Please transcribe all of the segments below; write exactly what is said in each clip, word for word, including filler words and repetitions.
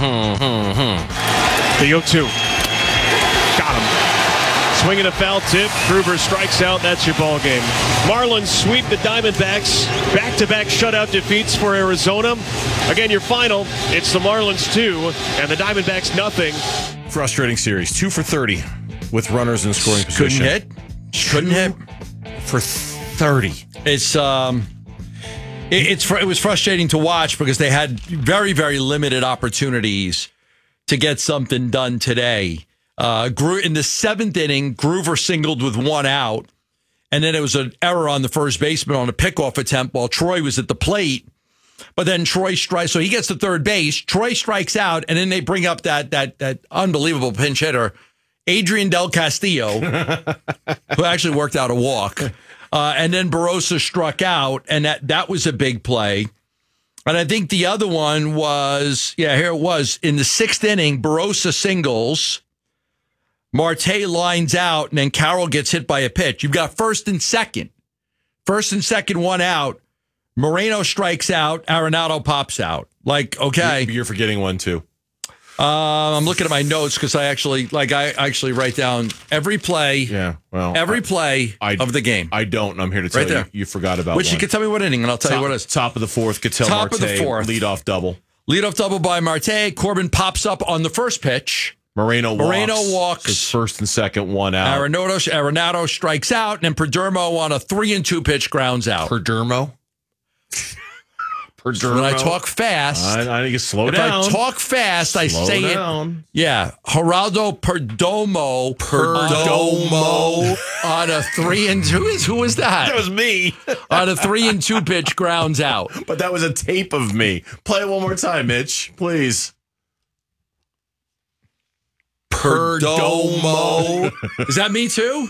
They go two. Got him. Swinging a foul tip. Gruber strikes out. That's your ball game. Marlins sweep the Diamondbacks. Back-to-back shutout defeats for Arizona. Again, your final. It's the Marlins two and the Diamondbacks nothing. Frustrating series. Two for thirty with runners in scoring position. Couldn't hit. Couldn't hit. For thirty. It's um, it, it's it was frustrating to watch because they had very very limited opportunities to get something done today. Uh, Gro- in the seventh inning, Groover singled with one out, and then it was an error on the first baseman on a pickoff attempt while Troy was at the plate. But then Troy strikes, so he gets to third base. Troy strikes out, and then they bring up that that that unbelievable pinch hitter, Adrian Del Castillo, who actually worked out a walk. Uh, and then Barossa struck out, and that that was a big play. And I think the other one was, yeah, here it was. In the sixth inning, Barossa singles. Marte lines out, and then Carroll gets hit by a pitch. You've got first and second. First and second, one out. Moreno strikes out. Arenado pops out. Like, okay. You're forgetting one, too. Uh, I'm looking at my notes because I actually, like, I actually write down every play. Yeah, well. Every I, play I, of the game. I don't, and I'm here to tell right you, there. you forgot about Which one. you can tell me what inning, and I'll tell top, you what it is. Top of the fourth, Ketel Top Marte, of the fourth. leadoff double. Leadoff double by Marte. Corbin pops up on the first pitch. Moreno walks. Moreno walks. So it's first and second, one out. Arenado, Arenado strikes out, and then Perdermo on a three and two pitch grounds out. Perdermo? Perdermo? When I talk fast, I, I need to slow if down. I talk fast, slow I say down. it. Yeah, Geraldo Perdomo, Perdomo on a three and two. Who is who was that? That was me. On a three and two pitch grounds out. But that was a tape of me. Play it one more time, Mitch, please. Perdomo. Is that me too?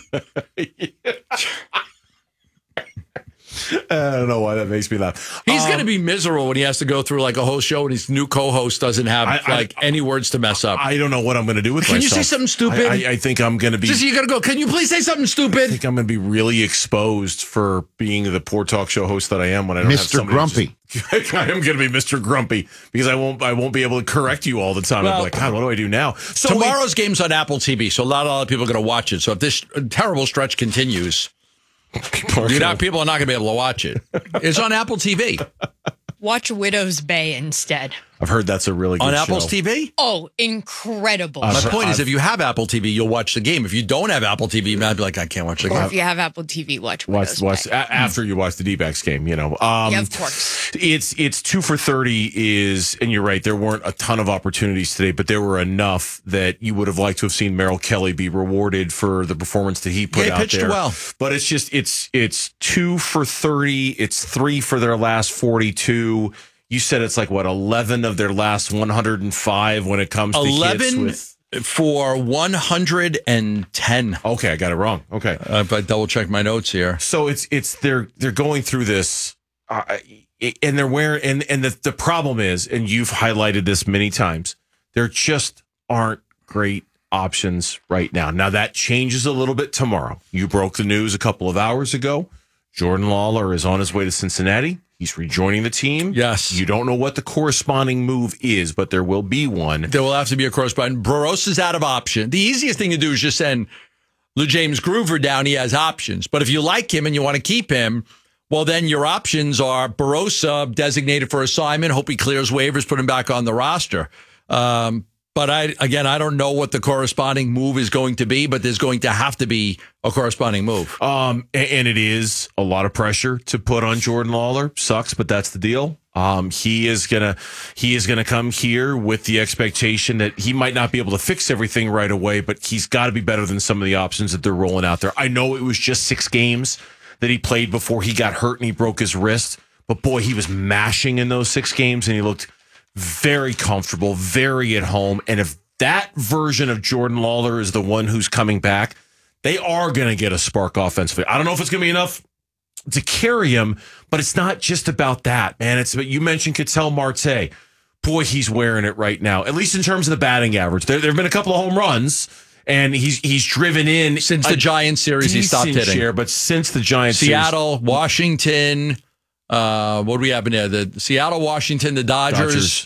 I don't know why that makes me laugh. He's um, going to be miserable when he has to go through like a whole show and his new co-host doesn't have I, I, like any words to mess up. I don't know what I'm going to do with Can myself. you say something stupid? I, I, I think I'm going to be. Just, you got to go. Can you please say something I stupid? think I'm going to be really exposed for being the poor talk show host that I am when I don't Mister have somebody Grumpy. Just, I am going to be Mister Grumpy because I won't. I won't be able to correct you all the time. Well, I'll be like, God, what do I do now? So Tomorrow's game's on Apple T V, so a lot, a lot of people are going to watch it. So if this terrible stretch continues, people are, you're gonna, not, people are not going to be able to watch it. It's on Apple T V. Watch Widow's Bay instead. I've heard that's a really good On show. Apple's T V? Oh, incredible. My I've- point is, I've- if you have Apple T V, you'll watch the game. If you don't have Apple T V, you might be like, I can't watch the or game. if you have Apple T V, watch Watch, Widow's watch Bay. a- after you watch the D-backs game, you know. Um, Yeah, of course. It's it's two for thirty is, and you're right. There weren't a ton of opportunities today, but there were enough that you would have liked to have seen Merrill Kelly be rewarded for the performance that he put Yeah, he out pitched there. well. But it's just it's it's two for thirty. It's three for their last forty-two. You said it's like what eleven of their last one hundred five when it comes to eleven hits with. for one hundred ten. Okay, I got it wrong. Okay. Uh, if I double check my notes here. So it's it's they're they're going through this, uh, and they're wearing and and the the problem is, and you've highlighted this many times, there just aren't great options right now. Now that changes a little bit tomorrow. You broke the news a couple of hours ago. Jordan Lawler is on his way to Cincinnati. He's rejoining the team. Yes. You don't know what the corresponding move is, but there will be one. There will have to be a correspondent. Barros is out of option. The easiest thing to do is just send Lou James Groover down. He has options. But if you like him and you want to keep him, well, then your options are Barossa, designated for assignment. Hope he clears waivers, put him back on the roster. Um, but I, again, I don't know what the corresponding move is going to be, but there's going to have to be a corresponding move. Um, and, and it is a lot of pressure to put on Jordan Lawler. Sucks, but that's the deal. Um, he is gonna he is gonna come here with the expectation that he might not be able to fix everything right away, but he's got to be better than some of the options that they're rolling out there. I know it was just six games that he played before he got hurt and he broke his wrist, but boy, he was mashing in those six games and he looked very comfortable, very at home. And if that version of Jordan Lawler is the one who's coming back, they are going to get a spark offensively. I don't know if it's going to be enough to carry him, but it's not just about that, man. It's about, you mentioned Ketel Marte. Boy, he's wearing it right now, at least in terms of the batting average. There, there have been a couple of home runs, and he's he's driven in. Since the Giants series, he stopped hitting. Share, but since the Giants Seattle, series, Washington, uh, what do we have in there? The Seattle, Washington, the Dodgers, Dodgers.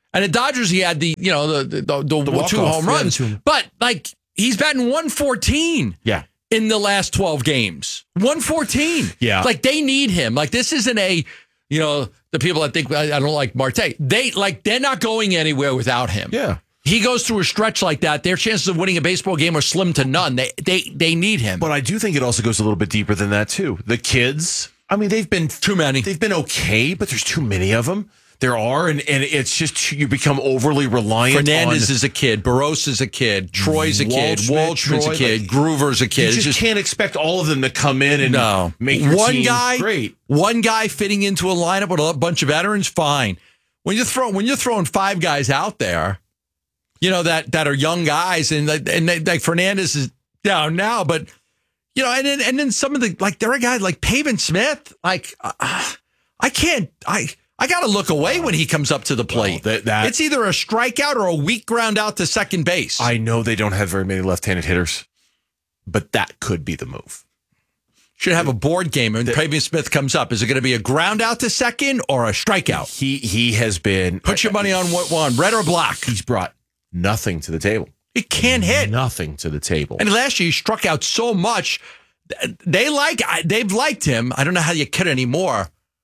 And the Dodgers, he had the, you know, the the, the, the, the two walk-off, home yeah, runs. two. But, like, he's batting one fourteen. Yeah. In the last twelve games. one fourteen. Yeah. Like, they need him. Like, this isn't a, you know, the people that think I, I don't like Marte. They, like, they're not going anywhere without him. Yeah. He goes through a stretch like that, their chances of winning a baseball game are slim to none. They they they need him. But I do think it also goes a little bit deeper than that, too. The kids, I mean, they've been Too many. They've been okay, but there's too many of them. There are, and, and it's just you become overly reliant Fernandez on... is a kid. Barros is a kid. Troy's a kid. Waldschmidt, Waldschmidt's Troy, a kid. like, Groover's a kid. You It's just, just can't expect all of them to come in and no. make your one team guy, great. One guy fitting into a lineup with a bunch of veterans, fine. When you throw when you're throwing five guys out there, you know that that are young guys, and and they, like Fernandez is down now, but you know, and then and then some of the like there are guys like Pavin Smith, like uh, I can't I. I got to look away when he comes up to the plate. Well, that, that, it's either a strikeout or a weak ground out to second base. I know they don't have very many left-handed hitters, but that could be the move. Should have a board game when Pavin Smith comes up. Is it going to be a ground out to second or a strikeout? He he has been... Put your money on what one, red or black. He's brought nothing to the table. He can't hit. Nothing to the table. And last year he struck out so much. They like they've liked him. I don't know how you kid anymore.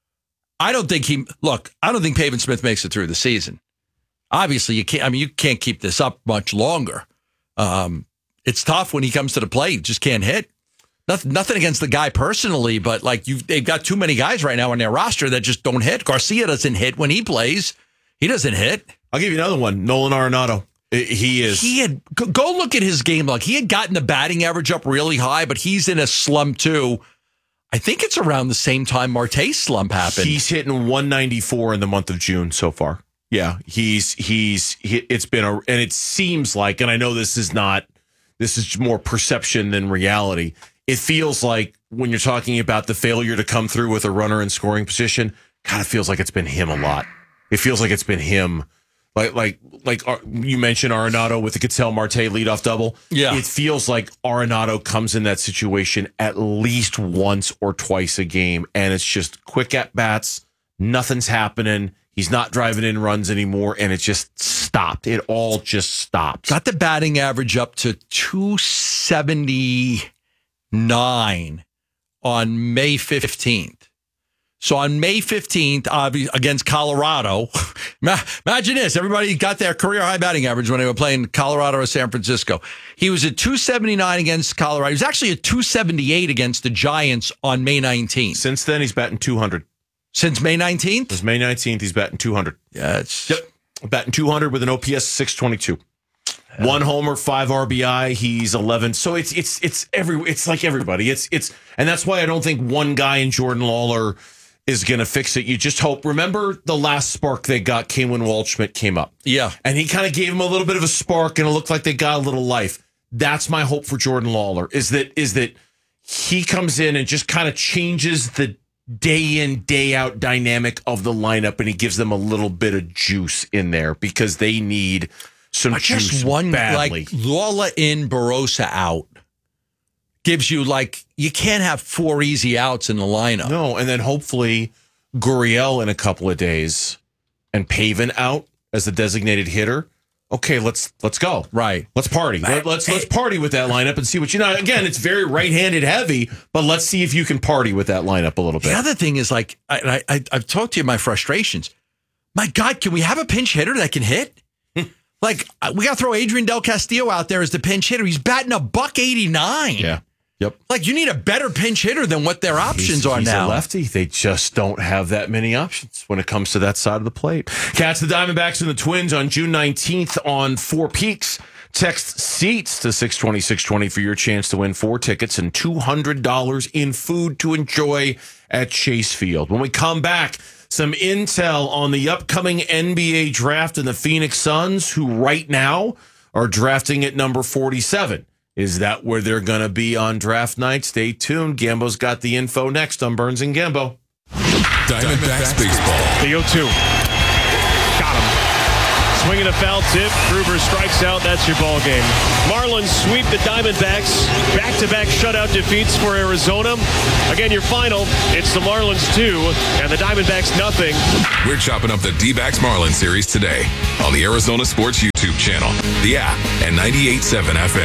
I don't think he look. I don't think Pavin Smith makes it through the season. Obviously, you can't. I mean, you can't keep this up much longer. Um, it's tough when he comes to the plate. Just can't hit. Nothing, nothing against the guy personally, but like you, they've got too many guys right now on their roster that just don't hit. Garcia doesn't hit when he plays. He doesn't hit. I'll give you another one. Nolan Arenado. He is. He had go, go look at his game log. He had gotten the batting average up really high, but he's in a slump too. I think it's around the same time Marte's slump happened. He's hitting one ninety-four in the month of June so far. Yeah, he's he's he, it's been a and it seems like, and I know this is not this is more perception than reality. It feels like when you're talking about the failure to come through with a runner in scoring position, kind of feels like it's been him a lot. It feels like it's been him. Like, like, like uh, you mentioned Arenado with the Ketel Marte leadoff double. Yeah. It feels like Arenado comes in that situation at least once or twice a game, and it's just quick at bats. Nothing's happening. He's not driving in runs anymore, and it just stopped. It all just stopped. Got the batting average up to two seventy-nine on May fifteenth. So on May fifteenth, obviously, against Colorado, imagine this. Everybody got their career high batting average when they were playing Colorado or San Francisco. He was at two seventy-nine against Colorado. He was actually at two seventy-eight against the Giants on May nineteenth. Since then, he's batting two hundred. Since May nineteenth? Since May nineteenth, he's batting two hundred. Yeah, it's... Yep. Batting two hundred with an O P S six twenty-two. One homer, five R B I. He's eleven. So it's it's it's every it's like everybody. It's it's and that's why I don't think one guy in Jordan Lawler is going to fix it. You just hope. Remember the last spark they got came when Waldschmidt came up. Yeah. And he kind of gave him a little bit of a spark, and it looked like they got a little life. That's my hope for Jordan Lawler, is that is that he comes in and just kind of changes the day in, day out dynamic of the lineup, and he gives them a little bit of juice in there because they need some I juice just one badly. like Lawler in, Barossa out gives you like you can't have four easy outs in the lineup. No, and then hopefully Gurriel in a couple of days and Pavin out as the designated hitter. Okay, let's let's go. Right. Let's party. Let, let's let's party with that lineup and see what you know. Again, it's very right-handed heavy, but let's see if you can party with that lineup a little bit. The other thing is like I, I I've talked to you my frustrations. My God, can we have a pinch hitter that can hit? Like we got to throw Adrian Del Castillo out there as the pinch hitter. He's batting a buck eighty-nine. Yeah. Yep. Like you need a better pinch hitter than what their options he's, are he's now. A lefty. They just don't have that many options when it comes to that side of the plate. Catch the Diamondbacks and the Twins on June nineteenth on Four Peaks. Text SEATS to six twenty, six twenty for your chance to win four tickets and two hundred dollars in food to enjoy at Chase Field. When we come back, some intel on the upcoming N B A draft and the Phoenix Suns, who right now are drafting at number forty-seven. Is that where they're going to be on draft night? Stay tuned. Gambo's got the info next on Burns and Gambo. Diamondbacks baseball. The oh two. Got him. Swinging a foul tip. Gruber strikes out. That's your ball game. Marlins sweep the Diamondbacks. Back-to-back shutout defeats for Arizona. Again, your final, it's the Marlins two and the Diamondbacks nothing. We're chopping up the D-backs Marlins series today on the Arizona Sports YouTube channel, the app, and ninety-eight point seven F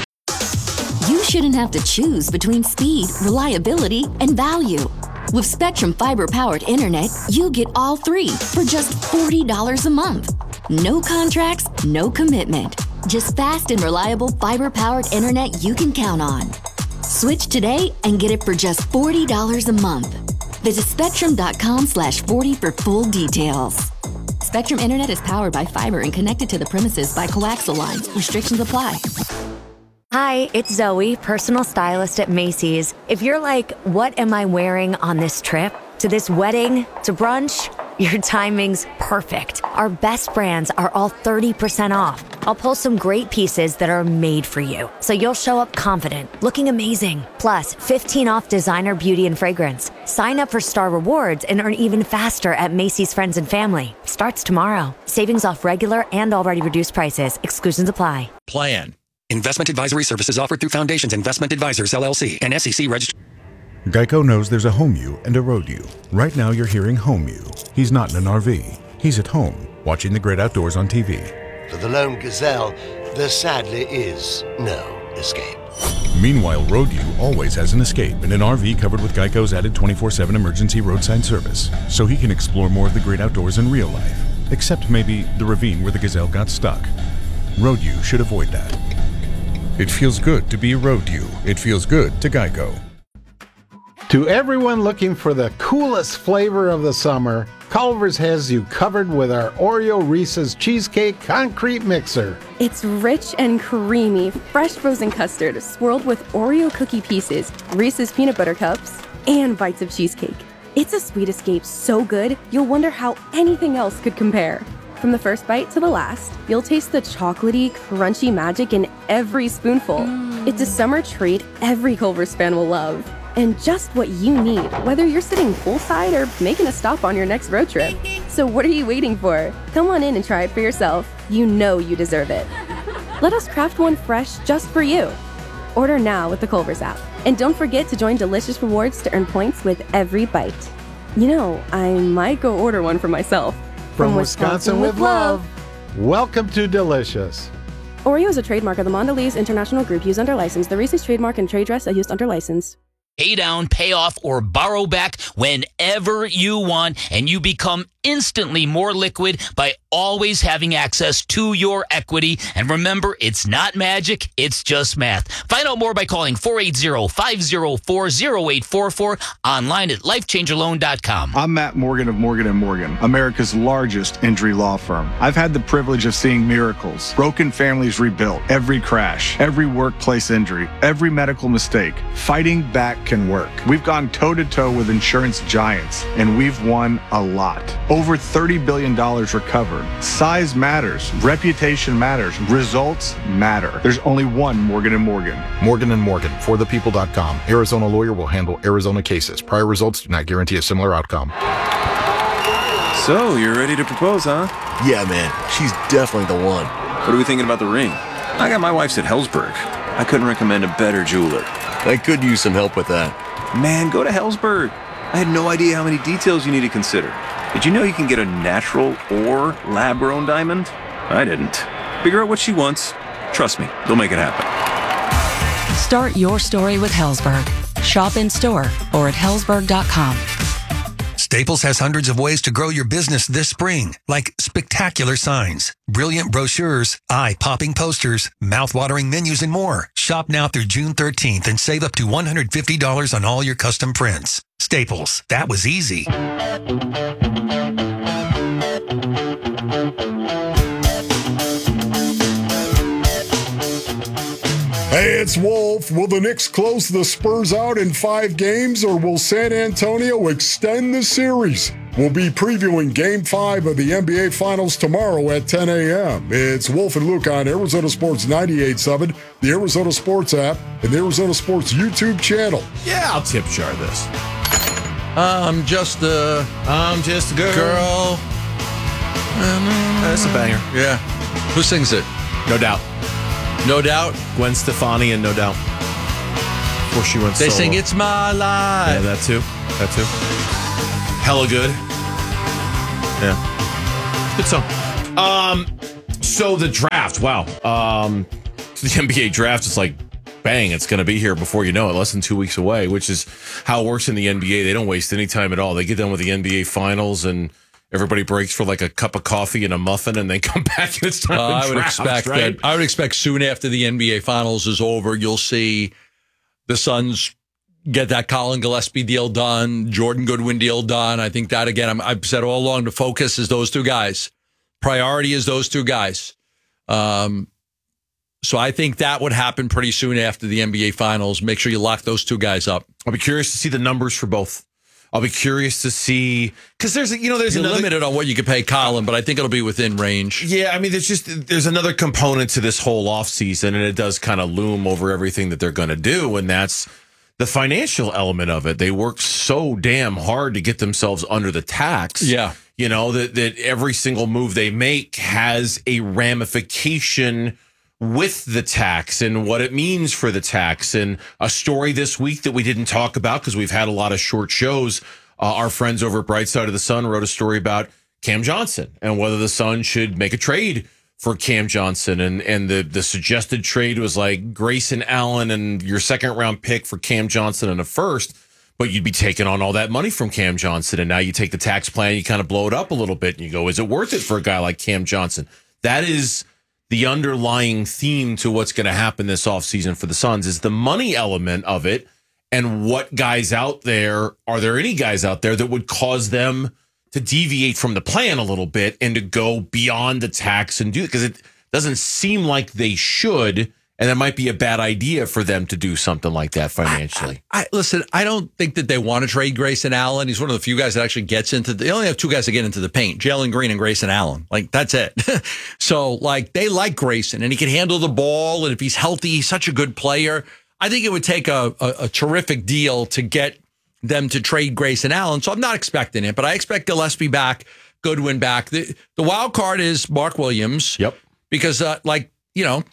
M. You shouldn't have to choose between speed, reliability, and value. With Spectrum Fiber-powered internet, you get all three for just forty dollars a month. No contracts, no commitment. Just fast and reliable fiber-powered internet you can count on. Switch today and get it for just forty dollars a month. Visit spectrum.com slash 40 for full details. Spectrum Internet is powered by fiber and connected to the premises by coaxial lines. Restrictions apply. Hi, it's Zoe, personal stylist at Macy's. If you're like, what am I wearing on this trip? To this wedding? To brunch? Your timing's perfect. Our best brands are all thirty percent off. I'll pull some great pieces that are made for you, so you'll show up confident, looking amazing. Plus, fifteen off designer beauty and fragrance. Sign up for Star Rewards and earn even faster at Macy's Friends and Family. Starts tomorrow. Savings off regular and already reduced prices. Exclusions apply. Plan. Investment advisory services offered through Foundations Investment Advisors, L L C, and S E C registered. Geico knows there's a home you and a road you. Right now you're hearing home you. He's not in an R V. He's at home, watching the great outdoors on T V. For the lone gazelle, there sadly is no escape. Meanwhile, road you always has an escape in an R V covered with Geico's added twenty-four seven emergency roadside service, so he can explore more of the great outdoors in real life, except maybe the ravine where the gazelle got stuck. Road you should avoid that. It feels good to be a road you. It feels good to Geico. To everyone looking for the coolest flavor of the summer, Culver's has you covered with our Oreo Reese's Cheesecake Concrete Mixer. It's rich and creamy, fresh frozen custard swirled with Oreo cookie pieces, Reese's peanut butter cups, and bites of cheesecake. It's a sweet escape so good, you'll wonder how anything else could compare. From the first bite to the last, you'll taste the chocolatey, crunchy magic in every spoonful. Mm. It's a summer treat every Culver's fan will love. And just what you need, whether you're sitting poolside or making a stop on your next road trip. So what are you waiting for? Come on in and try it for yourself. You know you deserve it. Let us craft one fresh just for you. Order now with the Culver's app. And don't forget to join Delicious Rewards to earn points with every bite. You know, I might go order one for myself. From, From Wisconsin, Wisconsin with love. Welcome to Delicious. Oreo is a trademark of the Mondelez International Group used under license. The Reese's trademark and trade dress are used under license. Pay down, pay off, or borrow back whenever you want, and you become instantly more liquid by always having access to your equity. And remember, it's not magic, it's just math. Find out more by calling four eight zero, five zero four, zero eight four four, online at life changer loan dot com. I'm Matt Morgan of Morgan and Morgan, America's largest injury law firm. I've had the privilege of seeing miracles, broken families rebuilt, every crash, every workplace injury, every medical mistake. Fighting back can work. We've gone toe-to-toe with insurance giants, and we've won a lot. Over thirty billion dollars recovered. Size matters. Reputation matters. Results matter. There's only one Morgan and Morgan. Morgan and Morgan, for the people dot com. Arizona lawyer will handle Arizona cases. Prior results do not guarantee a similar outcome. So, you're ready to propose, huh? Yeah, man. She's definitely the one. What are we thinking about the ring? I got my wife's at Hellsberg. I couldn't recommend a better jeweler. I could use some help with that. Man, go to Hellsberg. I had no idea how many details you need to consider. Did you know you can get a natural or lab-grown diamond? I didn't. Figure out what she wants. Trust me, they'll make it happen. Start your story with Hellsberg. Shop in store or at hellsberg dot com. Staples has hundreds of ways to grow your business this spring, like spectacular signs, brilliant brochures, eye-popping posters, mouth-watering menus, and more. Shop now through June thirteenth and save up to one hundred fifty dollars on all your custom prints. Staples, that was easy. Hey, it's Wolf. Will the Knicks close the Spurs out in five games, or will San Antonio extend the series? We'll be previewing Game five of the N B A Finals tomorrow at ten a.m. It's Wolf and Luke on Arizona Sports ninety-eight point seven, the Arizona Sports app, and the Arizona Sports YouTube channel. Yeah, I'll tip jar this. I'm just a... I'm just a girl. girl. That's a banger. Yeah. Who sings it? No Doubt. No Doubt? Gwen Stefani and No Doubt. Before she went They solo. sing It's My Life. Yeah, that too. That too. Hella good. Yeah. Good song. Um, so the draft, wow. Um, the N B A draft is like, bang, it's going to be here before you know it, less than two weeks away, which is how it works in the N B A. They don't waste any time at all. They get done with the N B A finals and everybody breaks for like a cup of coffee and a muffin and they come back and it's time Uh, to I would draft, expect right? that. I would expect soon after the N B A Finals is over, you'll see the Suns get that Colin Gillespie deal done, Jordan Goodwin deal done. I think that again, I'm, I've said all along, the focus is those two guys. Priority is those two guys. Um, so I think that would happen pretty soon after the N B A Finals. Make sure you lock those two guys up. I'll be curious to see the numbers for both. I'll be curious to see because there's you know there's You're another, limited on what you can pay Colin, but I think it'll be within range. Yeah, I mean, there's just there's another component to this whole offseason, and it does kind of loom over everything that they're going to do, and that's the financial element of it. They work so damn hard to get themselves under the tax. Yeah. You know, that, that every single move they make has a ramification with the tax and what it means for the tax. And a story this week that we didn't talk about because we've had a lot of short shows. Uh, our friends over at Bright Side of the Sun wrote a story about Cam Johnson and whether the Sun should make a trade for Cam Johnson. And, and the, the suggested trade was like Grayson Allen and your second round pick for Cam Johnson and a first. But you'd be taking on all that money from Cam Johnson. And now you take the tax plan, you kind of blow it up a little bit and you go, is it worth it for a guy like Cam Johnson? That is the underlying theme to what's going to happen this offseason for the Suns is the money element of it. And what guys out there, are there any guys out there that would cause them to deviate from the plan a little bit and to go beyond the tax and do it? Because it doesn't seem like they should. And it might be a bad idea for them to do something like that financially. I, I listen, I don't think that they want to trade Grayson Allen. He's one of the few guys that actually gets into the, they only have two guys that get into the paint, Jalen Green and Grayson Allen. Like, that's it. So, like, they like Grayson and he can handle the ball. And if he's healthy, he's such a good player. I think it would take a, a, a terrific deal to get them to trade Grayson Allen. So I'm not expecting it, but I expect Gillespie back, Goodwin back. The, the wild card is Mark Williams. Yep. Because, uh, like, you know,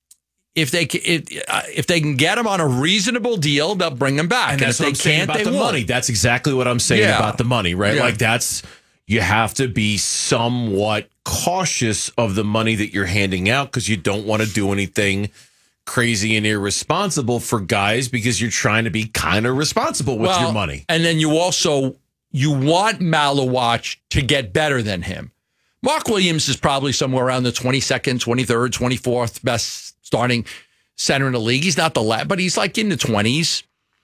If they if, uh, if they can get him on a reasonable deal, they'll bring him back. And, and that's if what they I'm saying can't, about they the won't. money. That's exactly what I'm saying Yeah. about the money, right? Yeah. Like that's, you have to be somewhat cautious of the money that you're handing out because you don't want to do anything crazy and irresponsible for guys because you're trying to be kind of responsible with Well, your money. And then you also, you want Malawach to get better than him. Mark Williams is probably somewhere around the twenty-second, twenty-third, twenty-fourth best starting center in the league. He's not the last, but he's like in the twenties.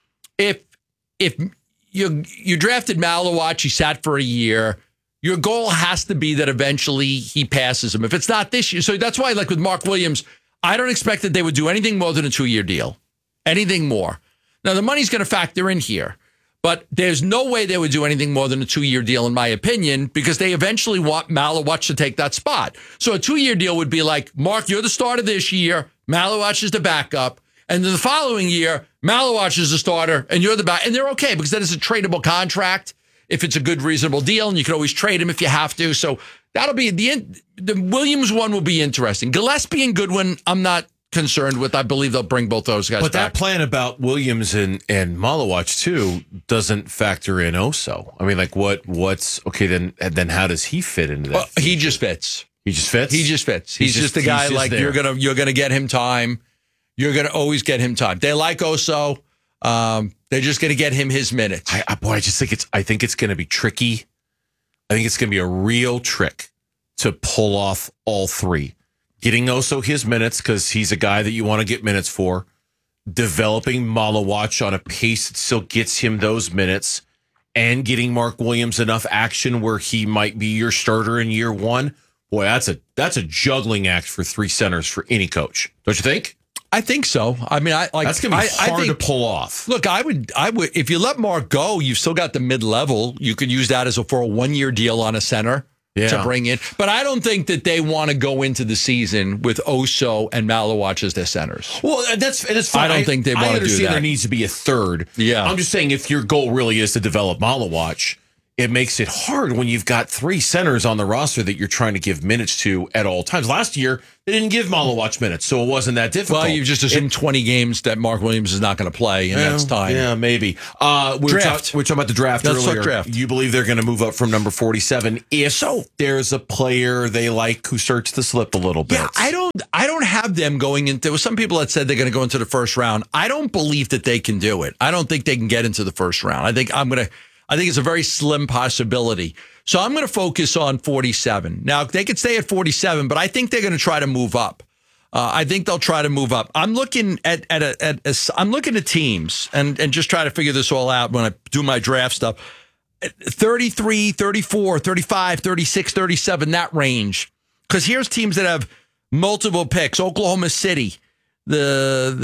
If if you you drafted Malawach, he sat for a year, your goal has to be that eventually he passes him. If it's not this year, so that's why, like with Mark Williams, I don't expect that they would do anything more than a two-year deal. Anything more. Now, the money's going to factor in here, but there's no way they would do anything more than a two-year deal, in my opinion, because they eventually want Malawach to take that spot. So a two-year deal would be like, Mark, you're the starter this year, Malawach is the backup, and then the following year, Malawach is the starter, and you're the back, and they're okay because that is a tradable contract if it's a good, reasonable deal, and you can always trade him if you have to. So that'll be the the Williams one will be interesting. Gillespie and Goodwin, I'm not concerned with. I believe they'll bring both those guys But back. that plan about Williams and, and Malawach too doesn't factor in Oso. I mean, like what what's okay then then how does he fit into that? Well, he just fits. He just fits? He just fits. He's, He's just, just- a guy he's just like there. you're gonna you're gonna get him time. You're gonna always get him time. They like Oso. Um, they're just gonna get him his minutes. I, I, boy, I just think it's. I think it's going to be tricky. I think it's going to be a real trick to pull off all three. Getting Oso his minutes because he's a guy that you want to get minutes for. Developing Malawach on a pace that still gets him those minutes, and getting Mark Williams enough action where he might be your starter in year one. Boy, that's a that's a juggling act for three centers for any coach, don't you think? I think so. I mean, I like That's going to be I, I hard think, to pull off. Look, I would, I would, if you let Mark go, you've still got the mid level. You could use that as a for a one year deal on a center Yeah. to bring in. But I don't think that they want to go into the season with Oso and Malawach as their centers. Well, that's and it's fine. I don't think they want I to do understand that. there needs to be a third. Yeah. I'm just saying if your goal really is to develop Malawach, it makes it hard when you've got three centers on the roster that you're trying to give minutes to at all times. Last year, they didn't give Malawach minutes, so it wasn't that difficult. Well, you just assumed twenty games that Mark Williams is not going to play, and yeah, that's time. Yeah, maybe. Uh, we, were draft. talk, we were talking about the draft Let's earlier. talk draft. You believe they're going to move up from number forty-seven if so. there's a player they like who starts to slip a little bit? Yeah, I don't. I don't have them going into. There was some people that said they're going to go into the first round. I don't believe that they can do it. I don't think they can get into the first round. I think I'm going to. I think it's a very slim possibility. So I'm going to focus on forty-seven. Now, they could stay at forty-seven, but I think they're going to try to move up. Uh, I think they'll try to move up. I'm looking at at, a, at a, I'm looking at teams and, and just try to figure this all out when I do my draft stuff. thirty-three, thirty-four, thirty-five, thirty-six, thirty-seven, that range. Because here's teams that have multiple picks. Oklahoma City, the